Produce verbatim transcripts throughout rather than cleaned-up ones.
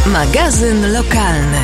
Magazyn lokalny.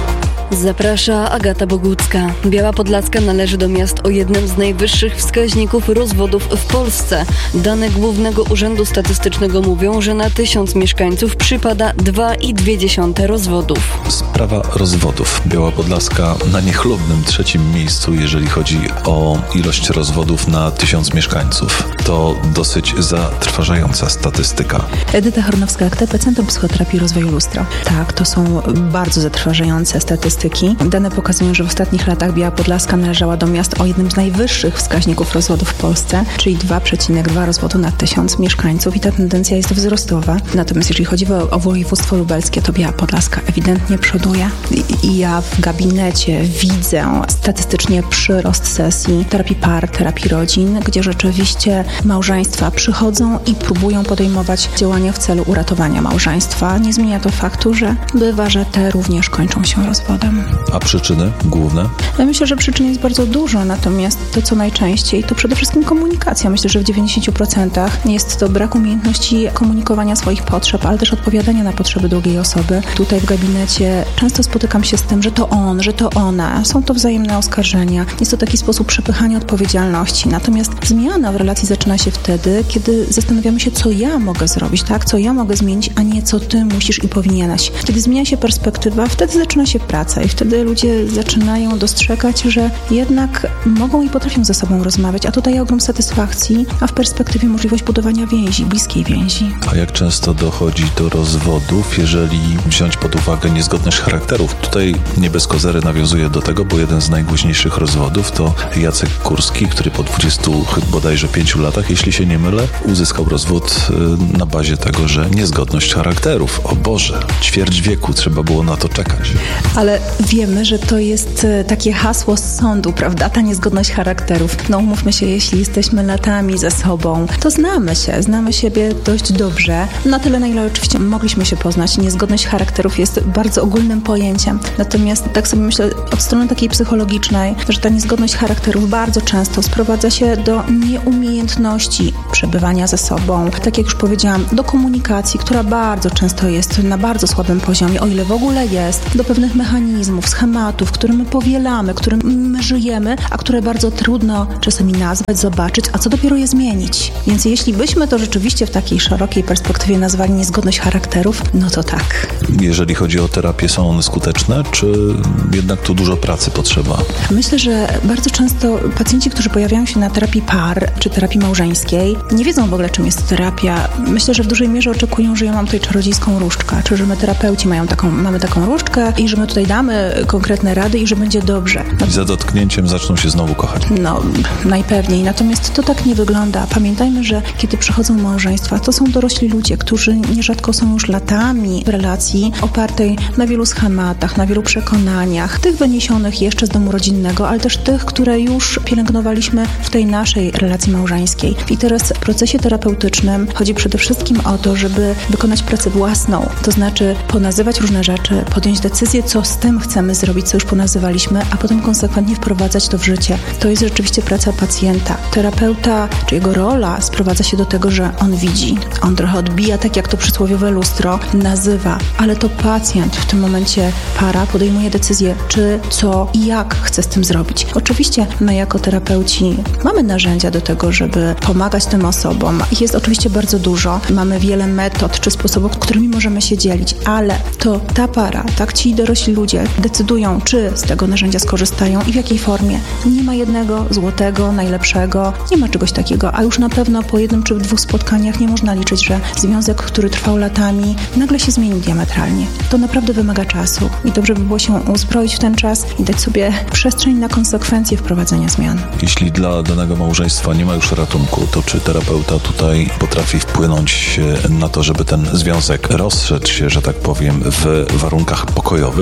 Zaprasza Agata Bogucka. Biała Podlaska należy do miast o jednym z najwyższych wskaźników rozwodów w Polsce. Dane Głównego Urzędu Statystycznego mówią, że na tysiąc mieszkańców przypada dwa i dwie dziesiąte rozwodów. Sprawa rozwodów. Biała Podlaska na niechlubnym trzecim miejscu, jeżeli chodzi o ilość rozwodów na tysiąc mieszkańców. To dosyć zatrważająca statystyka. Edyta Hornowska, A K T P, Centrum Psychoterapii i Rozwoju Lustro. Tak, to są bardzo zatrważające statystyki. Dane pokazują, że w ostatnich latach Biała Podlaska należała do miast o jednym z najwyższych wskaźników rozwodów w Polsce, czyli dwa przecinek dwa rozwodu na tysiąc mieszkańców i ta tendencja jest wzrostowa. Natomiast jeżeli chodzi o, o województwo lubelskie, to Biała Podlaska ewidentnie przoduje. I, I ja w gabinecie widzę statystycznie przyrost sesji terapii par, terapii rodzin, gdzie rzeczywiście małżeństwa przychodzą i próbują podejmować działania w celu uratowania małżeństwa. Nie zmienia to faktu, że bywa, że te również kończą się rozwodem. A przyczyny główne? Ja myślę, że przyczyn jest bardzo dużo, natomiast to, co najczęściej, to przede wszystkim komunikacja. Myślę, że w dziewięćdziesięciu procentach jest to brak umiejętności komunikowania swoich potrzeb, ale też odpowiadania na potrzeby drugiej osoby. Tutaj w gabinecie często spotykam się z tym, że to on, że to ona. Są to wzajemne oskarżenia. Jest to taki sposób przepychania odpowiedzialności. Natomiast zmiana w relacji zaczyna się wtedy, kiedy zastanawiamy się, co ja mogę zrobić, tak? Co ja mogę zmienić, a nie co ty musisz i powinieneś. Kiedy zmienia się perspektywa, wtedy zaczyna się praca i wtedy ludzie zaczynają dostrzegać, że jednak mogą i potrafią ze sobą rozmawiać, a to daje ogrom satysfakcji, a w perspektywie możliwość budowania więzi, bliskiej więzi. A jak często dochodzi do rozwodów, jeżeli wziąć pod uwagę niezgodność charakterów? Tutaj nie bez kozery nawiązuje do tego, bo jeden z najgłośniejszych rozwodów to Jacek Kurski, który po dwudziestu bodajże pięciu latach, jeśli się nie mylę, uzyskał rozwód na bazie tego, że niezgodność charakterów. O Boże, ćwierć wieku trzeba było na to czekać. Ale wiemy, że to jest takie hasło z sądu, prawda? Ta niezgodność charakterów. No umówmy się, jeśli jesteśmy latami ze sobą, to znamy się, znamy siebie dość dobrze. Na tyle, na ile oczywiście mogliśmy się poznać. Niezgodność charakterów jest bardzo ogólnym pojęciem. Natomiast tak sobie myślę od strony takiej psychologicznej, że ta niezgodność charakterów bardzo często sprowadza się do nieumiejętności przebywania ze sobą. Tak jak już powiedziałam, do komunikacji, która bardzo często jest na bardzo słabym poziomie, o ile w ogóle jest, do pewnych mechanizmów, schematów, które my powielamy, którym my żyjemy, a które bardzo trudno czasami nazwać, zobaczyć, a co dopiero je zmienić. Więc jeśli byśmy to rzeczywiście w takiej szerokiej perspektywie nazwali niezgodność charakterów, no to tak. Jeżeli chodzi o terapię, są one skuteczne, czy jednak tu dużo pracy potrzeba? Myślę, że bardzo często pacjenci, którzy pojawiają się na terapii par czy terapii małżeńskiej, nie wiedzą w ogóle, czym jest terapia. Myślę, że w dużej mierze oczekują, że ja mam tutaj czarodziejską różdżkę, czy że my terapeuci mają taką, mamy taką różdżkę i że my tutaj damy konkretne rady i że będzie dobrze. No, I za dotknięciem zaczną się znowu kochać. No, najpewniej. Natomiast to tak nie wygląda. Pamiętajmy, że kiedy przychodzą małżeństwa, to są dorośli ludzie, którzy nierzadko są już latami w relacji opartej na wielu schematach, na wielu przekonaniach, tych wyniesionych jeszcze z domu rodzinnego, ale też tych, które już pielęgnowaliśmy w tej naszej relacji małżeńskiej. I teraz w procesie terapeutycznym chodzi przede wszystkim o to, żeby wykonać pracę własną, to znaczy ponazywać różne rzeczy, podjąć decyzję, co z tym chcemy zrobić, co już ponazywaliśmy, a potem konsekwentnie wprowadzać to w życie. To jest rzeczywiście praca pacjenta. Terapeuta, czy jego rola sprowadza się do tego, że on widzi, on trochę odbija, tak jak to przysłowiowe lustro, nazywa, ale to pacjent w tym momencie, para podejmuje decyzję, czy, co i jak chce z tym zrobić. Oczywiście my jako terapeuci mamy narzędzia do tego, żeby pomagać tym osobom. Ich jest oczywiście bardzo dużo. Mamy wiele metod czy sposobów, którymi możemy się dzielić, ale to ta para, tak ci dorośli ludzie decydują, czy z tego narzędzia skorzystają i w jakiej formie. Nie ma jednego złotego, najlepszego, nie ma czegoś takiego, a już na pewno po jednym czy dwóch spotkaniach nie można liczyć, że związek, który trwał latami, nagle się zmienił diametralnie. To naprawdę wymaga czasu i dobrze by było się uzbroić w ten czas i dać sobie przestrzeń na konsekwencje wprowadzenia zmian. Jeśli dla danego małżeństwa nie ma już ratunku, to czy terapeuta tutaj potrafi wpłynąć na to, żeby ten związek rozszedł się, że tak powiem, w warunkach pokojowych? Tak.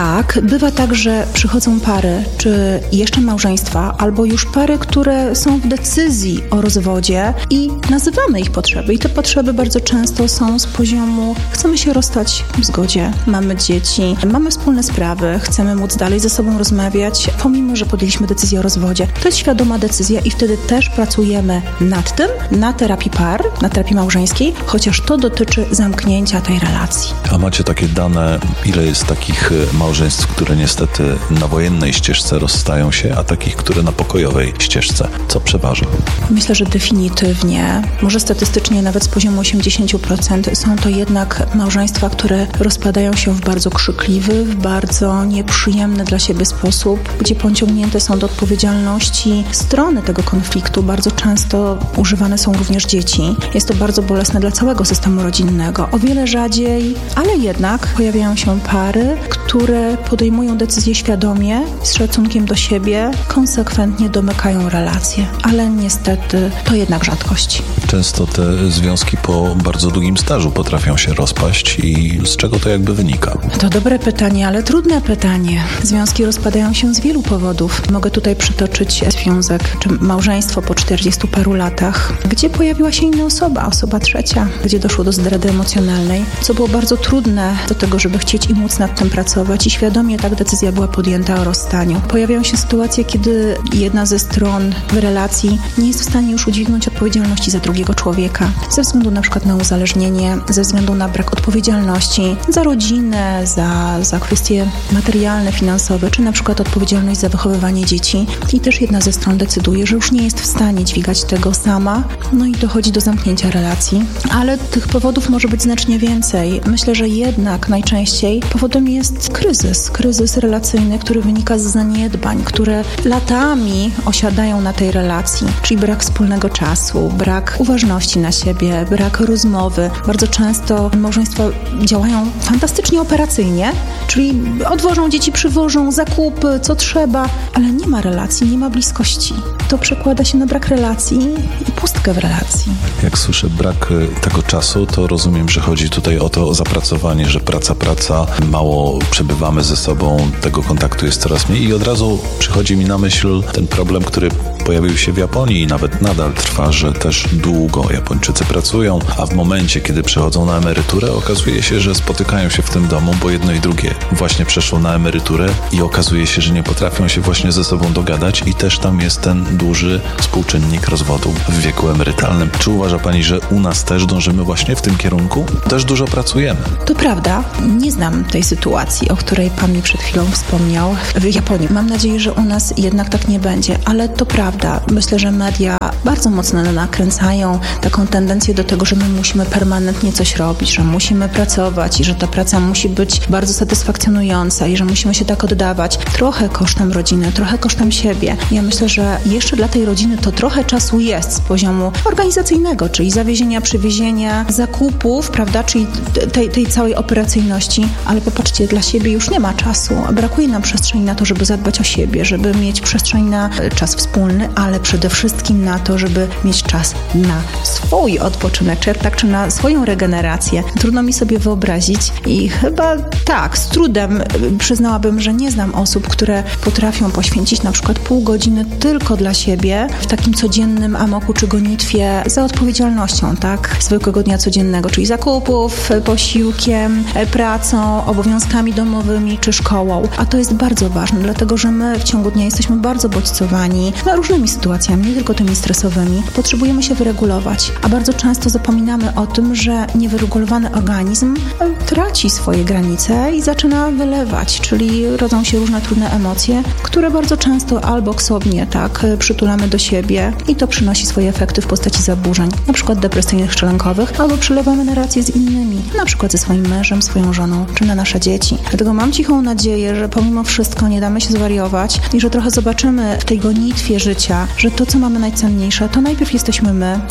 Tak, bywa tak, że przychodzą pary, czy jeszcze małżeństwa, albo już pary, które są w decyzji o rozwodzie i nazywamy ich potrzeby. I te potrzeby bardzo często są z poziomu chcemy się rozstać w zgodzie, mamy dzieci, mamy wspólne sprawy, chcemy móc dalej ze sobą rozmawiać, pomimo że podjęliśmy decyzję o rozwodzie. To jest świadoma decyzja i wtedy też pracujemy nad tym, na terapii par, na terapii małżeńskiej, chociaż to dotyczy zamknięcia tej relacji. A macie takie dane, ile jest takich małżeństw, które niestety na wojennej ścieżce rozstają się, a takich, które na pokojowej ścieżce? Co przeważa? Myślę, że definitywnie, może statystycznie nawet z poziomu osiemdziesiąt procent są to jednak małżeństwa, które rozpadają się w bardzo krzykliwy, w bardzo nieprzyjemny dla siebie sposób, gdzie pociągnięte są do odpowiedzialności strony tego konfliktu. Bardzo często używane są również dzieci. Jest to bardzo bolesne dla całego systemu rodzinnego. O wiele rzadziej, ale jednak pojawiają się pary, które podejmują decyzje świadomie, z szacunkiem do siebie, konsekwentnie domykają relacje. Ale niestety to jednak rzadkość. Często te związki po bardzo długim stażu potrafią się rozpaść i z czego to jakby wynika? To dobre pytanie, ale trudne pytanie. Związki rozpadają się z wielu powodów. Mogę tutaj przytoczyć związek czy małżeństwo po czterdziestu paru latach, gdzie pojawiła się inna osoba, osoba trzecia, gdzie doszło do zdrady emocjonalnej, co było bardzo trudne do tego, żeby chcieć i móc nad tym pracować i świadomie tak decyzja była podjęta o rozstaniu. Pojawiają się sytuacje, kiedy jedna ze stron w relacji nie jest w stanie już udźwignąć odpowiedzialności za drugiego człowieka, ze względu na przykład na uzależnienie, ze względu na brak odpowiedzialności za rodzinę, za, za kwestie materialne, finansowe, czy na przykład odpowiedzialność za wychowywanie dzieci. I też jedna ze stron decyduje, że już nie jest w stanie dźwigać tego sama, no i dochodzi do zamknięcia relacji. Ale tych powodów może być znacznie więcej. Myślę, że jednak najczęściej powodem jest kryzys. Kryzys relacyjny, który wynika z zaniedbań, które latami osiadają na tej relacji, czyli brak wspólnego czasu, brak uważności na siebie, brak rozmowy. Bardzo często małżeństwa działają fantastycznie operacyjnie, czyli odwożą dzieci, przywożą, zakupy, co trzeba, ale nie ma relacji, nie ma bliskości. To przekłada się na brak relacji i pustkę w relacji. Jak słyszę brak tego czasu, to rozumiem, że chodzi tutaj o to o zapracowanie, że praca, praca, mało przebywamy ze sobą, tego kontaktu jest coraz mniej i od razu przychodzi mi na myśl ten problem, który pojawił się w Japonii i nawet nadal trwa, że też długo Japończycy pracują, a w momencie, kiedy przechodzą na emeryturę, okazuje się, że spotykają się w tym domu, bo jedno i drugie właśnie przeszło na emeryturę i okazuje się, że nie potrafią się właśnie ze sobą dogadać i też tam jest ten duży współczynnik rozwodu w wieku emerytalnym. Czy uważa Pani, że u nas też dążymy właśnie w tym kierunku? Też dużo pracujemy. To prawda. Nie znam tej sytuacji, o której Pan mi przed chwilą wspomniał w Japonii. Mam nadzieję, że u nas jednak tak nie będzie, ale to prawda. Myślę, że media bardzo mocno nakręcają taką tendencję do tego, że my musimy permanentnie coś robić, że musimy pracować i że ta praca musi być bardzo satysfakcjonująca i że musimy się tak oddawać. Trochę kosztem rodziny, trochę kosztem siebie. Ja myślę, że jeszcze dla tej rodziny to trochę czasu jest z poziomu organizacyjnego, czyli zawiezienia, przywiezienia, zakupów, prawda, czyli tej, tej całej operacyjności, ale popatrzcie, dla siebie już nie ma czasu. Brakuje nam przestrzeni na to, żeby zadbać o siebie, żeby mieć przestrzeń na czas wspólny, ale przede wszystkim na to, żeby mieć czas na swój odpoczynek, czy tak, czy na swoją regenerację. Trudno mi sobie wyobrazić i chyba tak, z trudem przyznałabym, że nie znam osób, które potrafią poświęcić na przykład pół godziny tylko dla siebie w takim codziennym amoku czy gonitwie za odpowiedzialnością, tak, zwykłego dnia codziennego, czyli zakupów, posiłkiem, pracą, obowiązkami domowymi czy szkołą. A to jest bardzo ważne, dlatego że my w ciągu dnia jesteśmy bardzo bodźcowani na różnymi sytuacjami, nie tylko tymi stresowymi. Potrzebujemy się wyregulować, a bardzo często zapominamy o tym, że niewyregulowany organizm traci swoje granice i zaczyna wylewać, czyli rodzą się różne trudne emocje, które bardzo często albo ksobnie, tak, przytulamy do siebie i to przynosi swoje efekty w postaci zaburzeń, na przykład depresyjnych czy lękowych, albo przelewamy na relacje z innymi, na przykład ze swoim mężem, swoją żoną, czy na nasze dzieci. Dlatego mam cichą nadzieję, że pomimo wszystko nie damy się zwariować i że trochę zobaczymy w tej gonitwie życia, że to, co mamy najcenniejsze, to najpierw jesteśmy my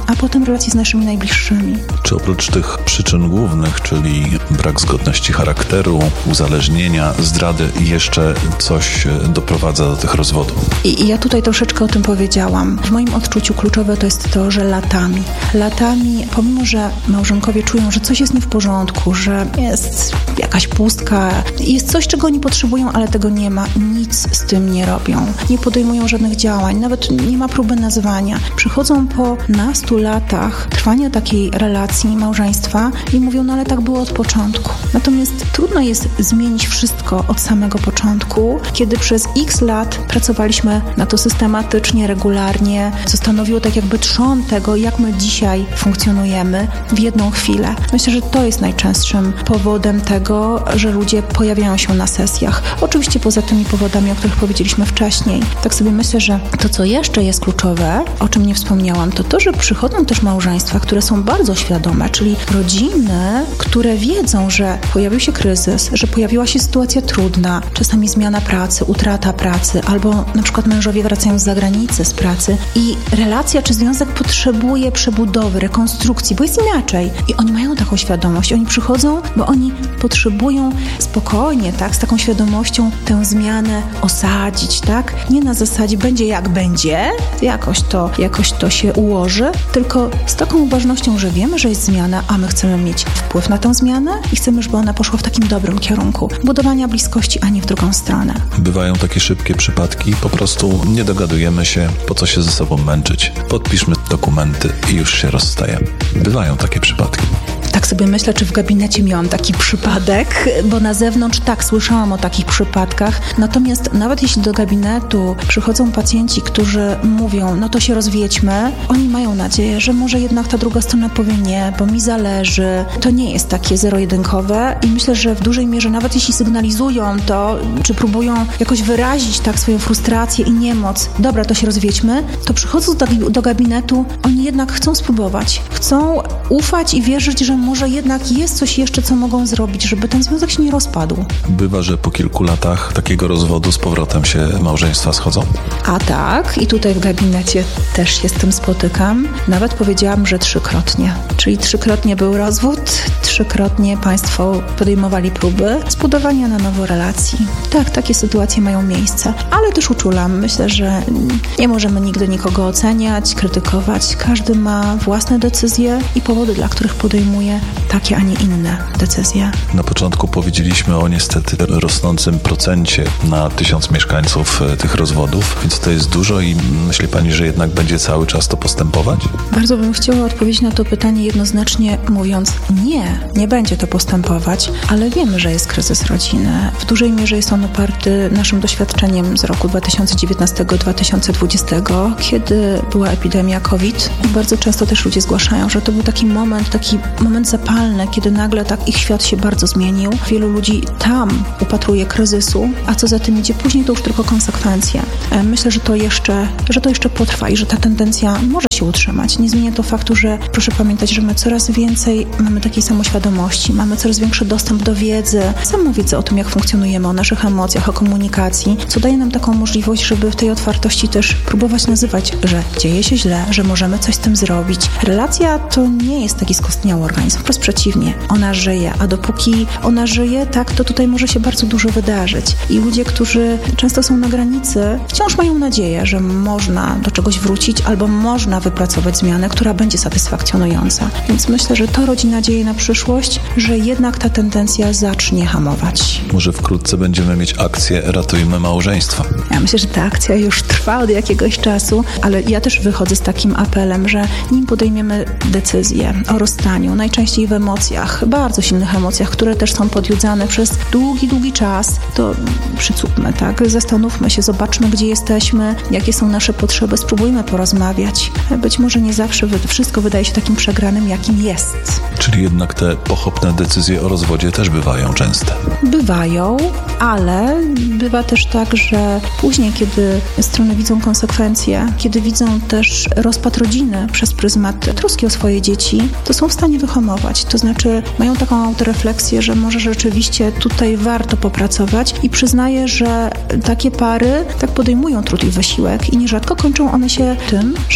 a potem relacji z naszymi najbliższymi. Czy oprócz tych przyczyn głównych, czyli brak zgodności charakteru, uzależnienia, zdrady, jeszcze coś doprowadza do tych rozwodów? I, I ja tutaj troszeczkę o tym powiedziałam. W moim odczuciu kluczowe to jest to, że latami, latami, pomimo że małżonkowie czują, że coś jest nie w porządku, że jest jakaś pustka, jest coś, czego oni potrzebują, ale tego nie ma, nic z tym nie robią. Nie podejmują żadnych działań, nawet nie ma próby nazwania. Przychodzą po nastu latach trwania takiej relacji, małżeństwa i mówią, no ale tak było od początku. Natomiast trudno jest zmienić wszystko od samego początku, kiedy przez x lat pracowaliśmy na to systematycznie, regularnie, co stanowiło tak jakby trzon tego, jak my dzisiaj funkcjonujemy w jedną chwilę. Myślę, że to jest najczęstszym powodem tego, że ludzie pojawiają się na sesjach. Oczywiście poza tymi powodami, o których powiedzieliśmy wcześniej. Tak sobie myślę, że to, co jeszcze jest kluczowe, o czym nie wspomniałam, to to, że przychodzą też małżeństwa, które są bardzo świadome, czyli rodziny, które wiedzą, że pojawił się kryzys, że pojawiła się sytuacja trudna, czasami zmiana pracy, utrata pracy, albo na przykład mężowie wracają z zagranicy, z pracy i relacja czy związek potrzebuje przebudowy, rekonstrukcji, bo jest inaczej. I oni mają taką świadomość. Oni przychodzą, bo oni potrzebują spokojnie, tak, z taką świadomością tę zmianę osadzić, tak? Nie na zasadzie będzie jak będzie, jakoś to, jakoś to się ułoży, tylko z taką uważnością, że wiemy, że jest zmiana, a my chcemy mieć wpływ na tę zmianę i chcemy, żeby ona poszła w takim dobrym kierunku. Budowania bliskości, a nie w drugą stronę. Bywają takie szybkie przypadki, po prostu nie dogadujemy się, po co się ze sobą męczyć. Podpiszmy dokumenty i już się rozstajemy. Bywają takie przypadki. Tak sobie myślę, czy w gabinecie miałam taki przypadek, bo na zewnątrz tak, słyszałam o takich przypadkach. Natomiast nawet jeśli do gabinetu przychodzą pacjenci, którzy mówią, no to się rozwiedźmy, oni mają nadzieję, że może jednak ta druga strona powie nie, bo mi zależy. To nie jest takie zero-jedynkowe i myślę, że w dużej mierze nawet jeśli sygnalizują to, czy próbują jakoś wyrazić tak swoją frustrację i niemoc, dobra, to się rozwiedźmy, to przychodząc do, do gabinetu, oni jednak chcą spróbować. Chcą ufać i wierzyć, że może jednak jest coś jeszcze, co mogą zrobić, żeby ten związek się nie rozpadł. Bywa, że po kilku latach takiego rozwodu z powrotem się małżeństwa schodzą? A tak, i tutaj w gabinecie też się z tym spotykam. Nawet powiedziałam, że trzykrotnie. Czyli trzykrotnie był rozwód, trzykrotnie państwo podejmowali próby zbudowania na nowo relacji. Tak, takie sytuacje mają miejsce, ale też uczulam. Myślę, że nie możemy nigdy nikogo oceniać, krytykować. Każdy ma własne decyzje i powody, dla których podejmuje takie, a nie inne decyzje. Na początku powiedzieliśmy o niestety rosnącym procencie na tysiąc mieszkańców tych rozwodów, więc to jest dużo i myśli Pani, że jednak będzie cały czas to postępować? Bardzo bym chciała odpowiedzieć na to pytanie jednoznacznie mówiąc nie, nie będzie to postępować, ale wiemy, że jest kryzys rodziny. W dużej mierze jest on oparty naszym doświadczeniem z roku dwa tysiące dziewiętnastego do dwa tysiące dwudziestego, kiedy była epidemia COVID i bardzo często też ludzie zgłaszają, że to był taki moment, taki moment zapalny, kiedy nagle tak ich świat się bardzo zmienił. Wielu ludzi tam upatruje kryzysu, a co za tym idzie później, to już tylko konsekwencje. Myślę, że to jeszcze, że to jeszcze potrwa i że ta tendencja może się utrzymać. Nie zmienia to faktu, że proszę pamiętać, że my coraz więcej mamy takiej samoświadomości, mamy coraz większy dostęp do wiedzy, samą wiedzę o tym, jak funkcjonujemy, o naszych emocjach, o komunikacji, co daje nam taką możliwość, żeby w tej otwartości też próbować nazywać, że dzieje się źle, że możemy coś z tym zrobić. Relacja to nie jest taki skostniały organizm, wprost przeciwnie. Ona żyje, a dopóki ona żyje, tak, to tutaj może się bardzo dużo wydarzyć. I ludzie, którzy często są na granicy, wciąż mają nadzieję, że można do czegoś wrócić albo można wypracować zmianę, która będzie satysfakcjonująca. Więc myślę, że to rodzi nadzieję na przyszłość, że jednak ta tendencja zacznie hamować. Może wkrótce będziemy mieć akcję Ratujmy Małżeństwa. Ja myślę, że ta akcja już trwa od jakiegoś czasu, ale ja też wychodzę z takim apelem, że nim podejmiemy decyzję o rozstaniu, najczęściej w emocjach, bardzo silnych emocjach, które też są podjudzane przez długi, długi czas, to przycupmy, tak? Zastanówmy się, zobaczmy, gdzie jesteśmy, jakie są nasze potrzeby, spróbujmy porozmawiać. Być może nie zawsze wszystko wydaje się takim przegranym, jakim jest. Czyli jednak te pochopne decyzje o rozwodzie też bywają częste. Bywają, ale bywa też tak, że później, kiedy strony widzą konsekwencje, kiedy widzą też rozpad rodziny przez pryzmat troski o swoje dzieci, to są w stanie wyhamować. To znaczy mają taką autorefleksję, że może rzeczywiście tutaj warto popracować i przyznaję, że takie pary tak podejmują trud i wysiłek i nierzadko kończą one się tym, że osiągają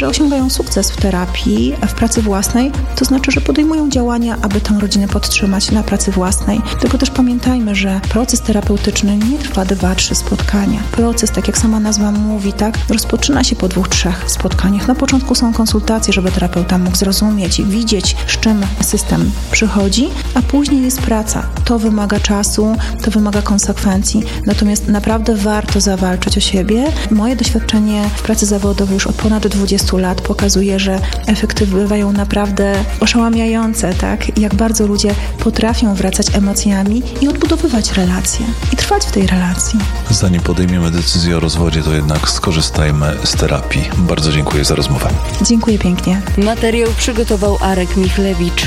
osiągają sukces w terapii, w pracy własnej, to znaczy, że podejmują działania, aby tę rodzinę podtrzymać na pracy własnej. Tylko też pamiętajmy, że proces terapeutyczny nie trwa dwa, trzy spotkania. Proces, tak jak sama nazwa mówi, tak, rozpoczyna się po dwóch, trzech spotkaniach. Na początku są konsultacje, żeby terapeuta mógł zrozumieć i widzieć, z czym system przychodzi, a później jest praca. To wymaga czasu, to wymaga konsekwencji. Natomiast naprawdę warto zawalczyć o siebie. Moje doświadczenie w pracy zawodowej już od ponad dwudziestu lat pokazuje, że efekty bywają naprawdę oszałamiające, tak? Jak bardzo ludzie potrafią wracać emocjami i odbudowywać relacje i trwać w tej relacji. Zanim podejmiemy decyzję o rozwodzie, to jednak skorzystajmy z terapii. Bardzo dziękuję za rozmowę. Dziękuję pięknie. Materiał przygotował Arek Michlewicz.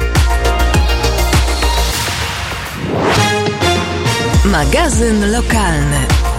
Magazyn lokalny.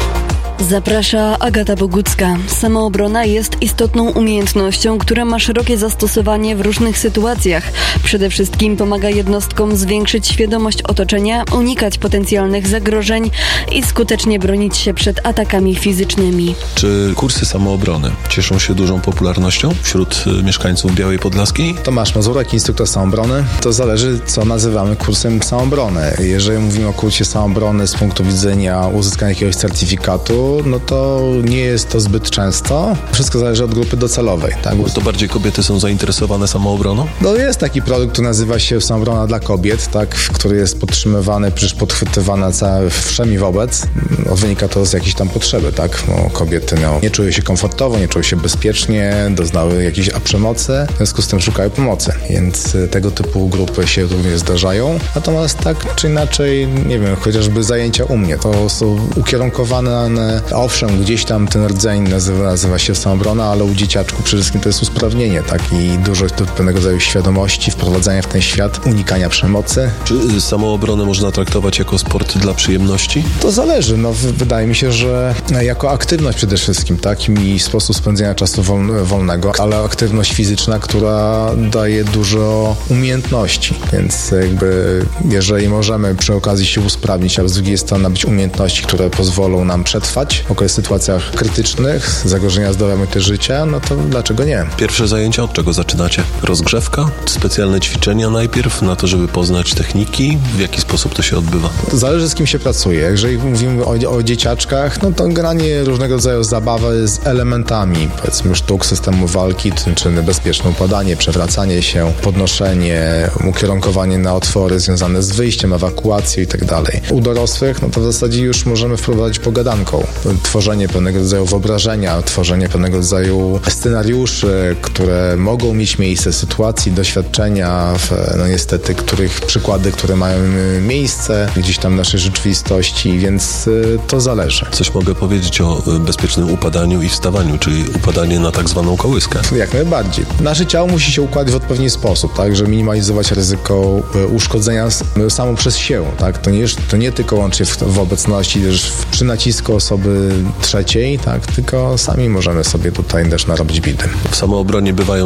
Zaprasza Agata Bogucka. Samoobrona jest istotną umiejętnością, która ma szerokie zastosowanie w różnych sytuacjach. Przede wszystkim pomaga jednostkom zwiększyć świadomość otoczenia, unikać potencjalnych zagrożeń i skutecznie bronić się przed atakami fizycznymi. Czy kursy samoobrony cieszą się dużą popularnością wśród mieszkańców Białej Podlaskiej? Tomasz Mazurek, instruktor samoobrony. To zależy, co nazywamy kursem samoobrony. Jeżeli mówimy o kursie samoobrony z punktu widzenia uzyskania jakiegoś certyfikatu, no to nie jest to zbyt często. Wszystko zależy od grupy docelowej. Tak? To bardziej kobiety są zainteresowane samoobroną? No jest taki produkt, który nazywa się Samoobrona dla kobiet, tak, który jest podtrzymywany, przecież podchwytywany całe wszemi wobec. No, wynika to z jakiejś tam potrzeby, tak? No, kobiety no, nie czuły się komfortowo, nie czuły się bezpiecznie, doznały jakiejś przemocy, w związku z tym szukają pomocy, więc tego typu grupy się również zdarzają. Natomiast tak czy inaczej, nie wiem, chociażby zajęcia u mnie, to są ukierunkowane na owszem, gdzieś tam ten rdzeń nazywa, nazywa się samoobrona, ale u dzieciaczku przede wszystkim to jest usprawnienie, tak? I dużo pewnego rodzaju świadomości, wprowadzania w ten świat, unikania przemocy. Czy samoobronę można traktować jako sport dla przyjemności? To zależy. No, w, wydaje mi się, że jako aktywność przede wszystkim, tak? I sposób spędzenia czasu wol, wolnego, ale aktywność fizyczna, która daje dużo umiejętności, więc jakby jeżeli możemy przy okazji się usprawnić, a z drugiej strony nabyć umiejętności, które pozwolą nam przetrwać w sytuacjach krytycznych, zagrożenia zdrowia i życia, no to dlaczego nie? Pierwsze zajęcia od czego zaczynacie? Rozgrzewka? Specjalne ćwiczenia najpierw na to, żeby poznać techniki? W jaki sposób to się odbywa? To zależy, z kim się pracuje. Jeżeli mówimy o, o dzieciaczkach, no to granie różnego rodzaju zabawy z elementami, powiedzmy sztuk systemu walki, czy bezpieczne upadanie, przewracanie się, podnoszenie, ukierunkowanie na otwory związane z wyjściem, ewakuacją i tak dalej. U dorosłych, no to w zasadzie już możemy wprowadzić pogadanką. Tworzenie pewnego rodzaju wyobrażenia, tworzenie pewnego rodzaju scenariuszy, które mogą mieć miejsce, sytuacji, doświadczenia, no niestety, których przykłady, które mają miejsce gdzieś tam w naszej rzeczywistości, więc to zależy. Coś mogę powiedzieć o bezpiecznym upadaniu i wstawaniu, czyli upadanie na tak zwaną kołyskę. Jak najbardziej. Nasze ciało musi się układać w odpowiedni sposób, tak, żeby minimalizować ryzyko uszkodzenia samo przez się, tak. To nie, to nie tylko łącznie w, w obecności, w, przy nacisku osoby trzeciej, tak, tylko sami możemy sobie tutaj też narobić bidy. W samoobronie bywają